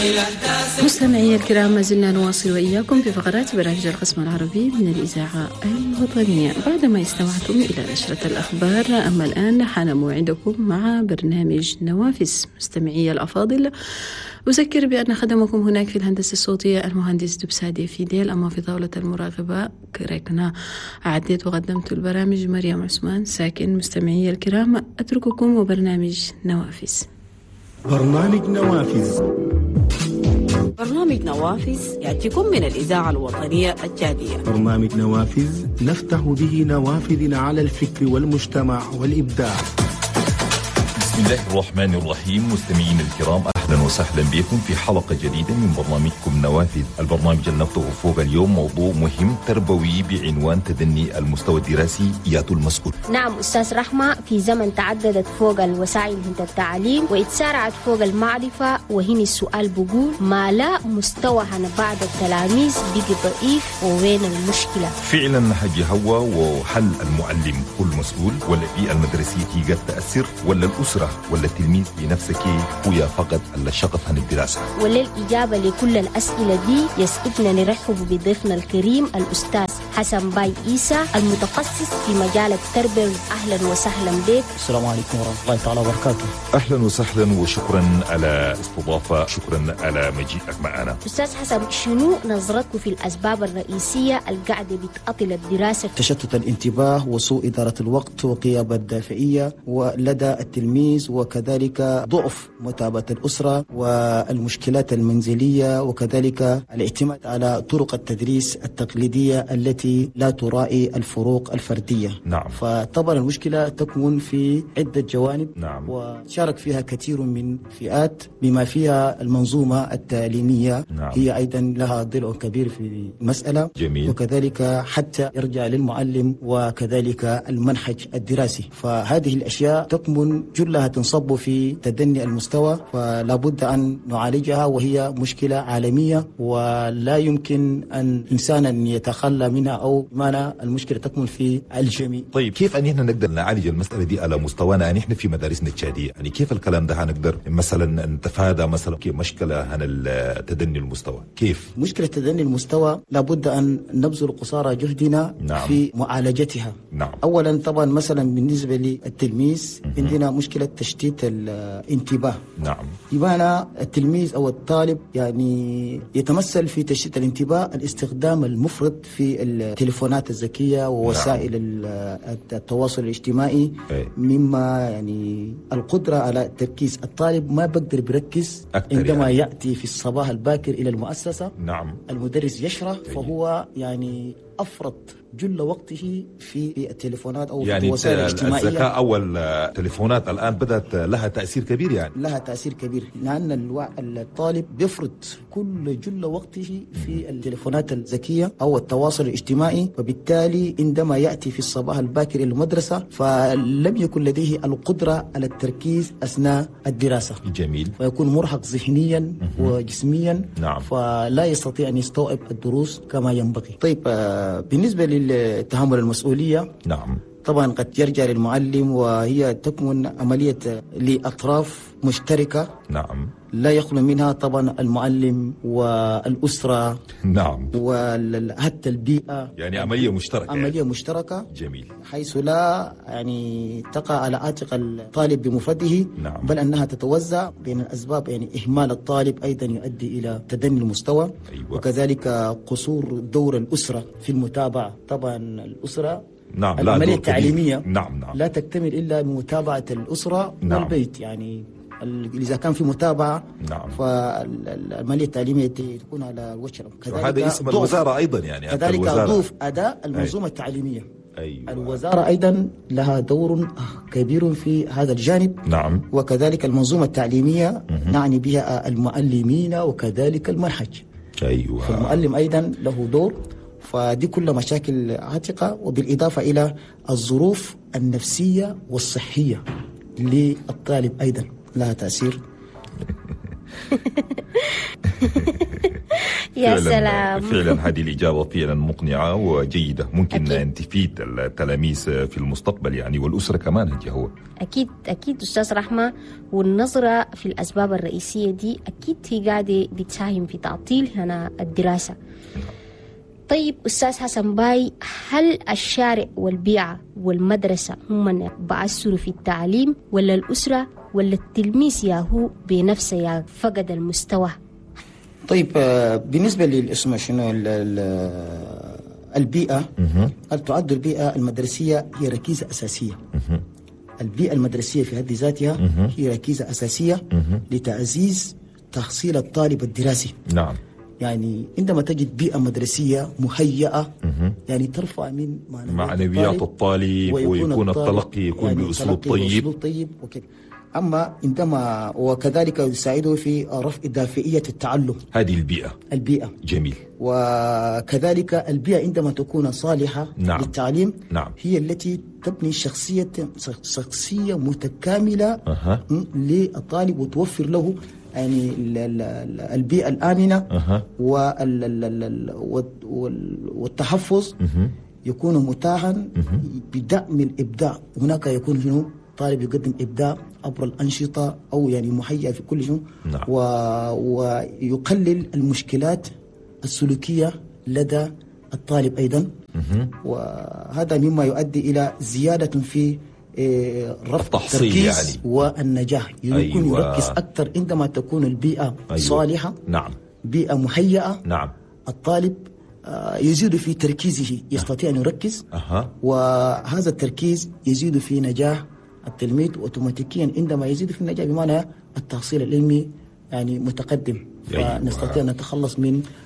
مستمعي الكرام، ما زلنا نواصل وإياكم في فقرات برنامج القسم العربي من الإذاعة الوطنية بعدما استمعتم إلى نشرة الأخبار. أما الآن حان موعدكم مع برنامج نوافذ. مستمعي الأفاضل، أذكر بأن خدمكم هناك في الهندسة الصوتية المهندس دبسادي فيديل، أما في طاولة المراقبة كريكنا أعدت وقدمت البرامج مريم عثمان ساكن. مستمعي الكرام، أترككم وبرنامج نوافذ. برنامج نوافذ. برنامج نوافذ يأتيكم من الإذاعة الوطنية الجادية. برنامج نوافذ نفتح به نوافذ على الفكر والمجتمع والإبداع. بسم الله الرحمن الرحيم. مستمعين الكرام، أهلا وسهلا بكم في حلقة جديدة من برنامجكم نوافذ. البرنامج اللي نفتحه فوق اليوم موضوع مهم تربوي بعنوان تدني المستوى الدراسي ياتو المسؤول. نعم أستاذ رحمة، في زمن تعددت فوق الوسائل هند التعليم واتسارعت فوق المعرفة، وهنا السؤال بقول ما لا مستوانا بعد التلاميذ بقي ضعيف، ووين المشكلة؟ فعلا حاجة هو وحل المعلم كل مسؤول، ولا البيئة المدرسية هي قد تأثر، ولا الأسرة ولا التلميذ بنفسك هو فقط الشغف عن الدراسة؟ وللإجابة لكل الأسئلة دي يسعدنا نرحب بضيفنا الكريم الأستاذ حسن باي إيسى المتخصص في مجال التربية. أهلا وسهلا بك. السلام عليكم ورحمة الله تعالى وبركاته. أهلا وسهلا وشكرا على استضافة، شكرا على مجيئك معنا. أستاذ حسن، شنو نظرتك في الأسباب الرئيسية القاعدة بتعطل الدراسة؟ تشتت الانتباه وسوء إدارة الوقت وغياب الدافعية ولدى التلميذ، وكذلك ضعف متابعة الأسرة والمشكلات المنزلية، وكذلك الاعتماد على طرق التدريس التقليدية التي لا تراعي الفروق الفردية. نعم. فطبعا المشكلة تكمن في عدة جوانب. نعم. وشارك فيها كثير من فئات بما فيها المنظومة التعليمية. نعم. هي أيضا لها ضلع كبير في المسألة. جميل. وكذلك حتى يرجع للمعلم وكذلك المنهج الدراسي. فهذه الأشياء تكمن جلها تنصب في تدني المستوى، فلا بد أن نعالجها، وهي مشكلة عالمية ولا يمكن أن إنسانا يتخلى منها أو معنى المشكلة تكمن في الجميع. طيب، كيف أن احنا نقدر نعالج المسألة دي على مستوانا؟ يعني احنا في مدارسنا التشادية، يعني كيف الكلام ده هنقدر مثلا نتفادى مثلا مشكلة عن تدني المستوى؟ كيف مشكلة تدني المستوى لابد أن نبذل قصارى جهدنا. نعم. في معالجتها. نعم. أولا طبعا مثلا بالنسبة للتلميذ عندنا مشكلة تشتيت الانتباه. نعم. بمعنى التلميذ أو الطالب يعني يتمثل في تشتيت الانتباه الاستخدام المفرط في التليفونات الذكية ووسائل التواصل الاجتماعي. مما يعني القدرة على التركيز. الطالب ما بقدر بركز عندما يعني يأتي في الصباح الباكر إلى المؤسسة. نعم. المدرس يشرح فهو يعني أفرط جل وقته في التليفونات أو في الوسائل الاجتماعية. الذكاء أو التليفونات الآن بدأت لها تأثير كبير، يعني لها تأثير كبير، لأن الطالب بيفرط كل جل وقته في التليفونات الذكية أو التواصل الاجتماعي، وبالتالي عندما يأتي في الصباح الباكر إلى المدرسة فلم يكن لديه القدرة على التركيز أثناء الدراسة. جميل. فيكون مرهق ذهنيا وجسميا. نعم. فلا يستطيع أن يستوعب الدروس كما ينبغي. طيب، بالنسبة للتحمل المسؤولية. نعم. طبعا قد يرجع للمعلم، وهي تكمن عملية لأطراف مشتركة. نعم. لا يخلو منها طبعا المعلم والأسرة. نعم. وحتى البيئة، يعني عملية مشتركة. عملية مشتركة. جميل. حيث لا يعني تقع على عاتق الطالب بمفرده. نعم. بل أنها تتوزع بين الأسباب، يعني إهمال الطالب أيضا يؤدي إلى تدني المستوى. أيوة. وكذلك قصور دور الأسرة في المتابعة. طبعا الأسرة نعم. العملية التعليمية نعم. لا تكتمل إلا بمتابعة الأسرة. نعم. والبيت، يعني إذا كان في متابعة. نعم. فالعملية التعليمية تكون على وجه. هذا اسم الوزارة أيضا، يعني كذلك ضعف أداء المنظومة التعليمية. أيوة. الوزارة أيضا لها دور كبير في هذا الجانب. نعم. وكذلك المنظومة التعليمية نعني بها المعلمين وكذلك المنهج. أيوة. فالمعلم أيضا له دور. فدي كل مشاكل عاتقة، وبالإضافة إلى الظروف النفسية والصحية للطالب أيضا لها تأثير. يا سلام. فعلا هذه الإجابة فعلا مقنعة وجيدة. ممكن أن تفيد التلاميذ في المستقبل يعني، والأسرة كمان. هو أكيد أستاذ رحمة، والنظرة في الأسباب الرئيسية دي أكيد هي قاعدة بتساهم في تعطيل هنا الدراسة. طيب أستاذ حسن باي، هل الشارع والبيئة والمدرسة هم من بأثروا في التعليم، ولا الأسرة، ولا التلميذ ياهو بنفسه يا فقد المستوى؟ طيب بالنسبة للاسم شنو البيئة، تعد البيئة المدرسية هي ركيزة أساسية. البيئة المدرسية في حد ذاتها هي ركيزة أساسية لتعزيز تحصيل الطالب الدراسي. نعم. يعني عندما تجد بيئة مدرسية مهيئة يعني ترفع من معنويات الطالب، ويكون التلقي يكون يعني بأسلوب طيب وكذا. أما عندما وكذلك يساعده في رفع دافعية التعلم. هذه البيئة جميل. وكذلك البيئة عندما تكون صالحة للتعليم هي التي تبني شخصية متكاملة للطالب، وتوفر له يعني البيئة الآمنة والتحفظ يكون متاحا بدعم الإبداع. هناك يكون شنو طالب يقدم إبداع عبر الأنشطة أو يعني مهيئ في كل شيء. ويقلل المشكلات السلوكية لدى الطالب أيضا. وهذا مما يؤدي إلى زيادة في رفع التركيز يعني والنجاح. يكون يركز أكثر عندما تكون البيئة صالحة. بيئة مهيئة. الطالب يزيد في تركيزه، يستطيع أن يركز. وهذا التركيز يزيد في نجاح التلميذ، اوتوماتيكيا عندما يزيد في النجاح بمعنى التحصيل العلمي يعني متقدم. فنستطيع أن نتخلص من